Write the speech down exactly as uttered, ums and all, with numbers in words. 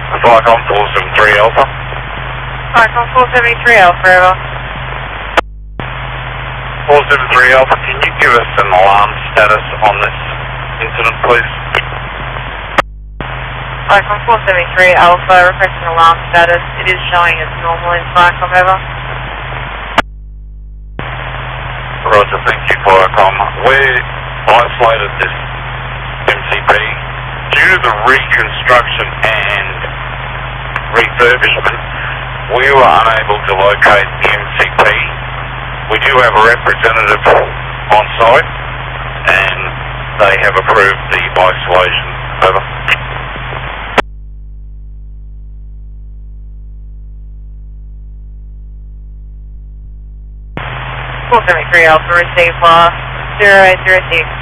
Flycom four seven three Alpha. Flycom four seven three Alpha, over. four seven three Alpha, can you give us an alarm status on this incident, please? Flycom four seven three Alpha, requesting alarm status. It is showing as normal in Flycom, over. Roger, thank you, Flycom. We isolated this M C P. Due to the reconstruction and refurbishment, we were unable to locate the M C P. We do have a representative on site, and they have approved the isolation. Over. four seven three Alpha, receive last zero eight zero six.